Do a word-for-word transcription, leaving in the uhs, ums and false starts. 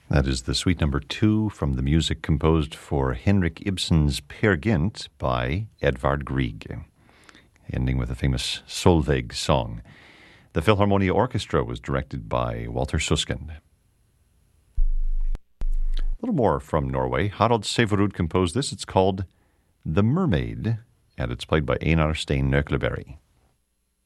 That is the suite number two from the music composed for Henrik Ibsen's Peer Gynt by Edvard Grieg, ending with a famous Solveig song. The Philharmonia Orchestra was directed by Walter Susskind. A little more from Norway. Harald Severud composed this. It's called The Mermaid, and it's played by Einar Stein Nøkleberry.